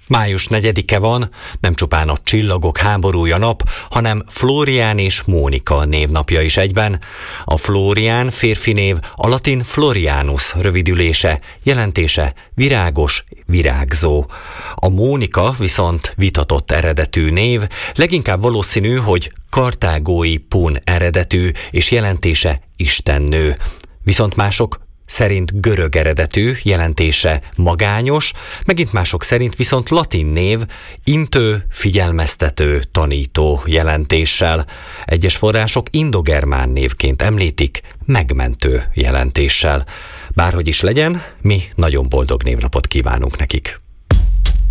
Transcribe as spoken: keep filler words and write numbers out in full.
Május negyedike van, nem csupán a csillagok háborúja nap, hanem Flórián és Mónika névnapja is egyben. A Flórián férfi név a latin Florianus rövidülése, jelentése virágos, virágzó. A Mónika viszont vitatott eredetű név, leginkább valószínű, hogy kartágói pun eredetű és jelentése istennő. Viszont mások szerint görög eredetű, jelentése magányos, megint mások szerint viszont latin név, intő, figyelmeztető, tanító jelentéssel. Egyes források indogermán névként említik, megmentő jelentéssel. Bárhogy is legyen, mi nagyon boldog névnapot kívánunk nekik.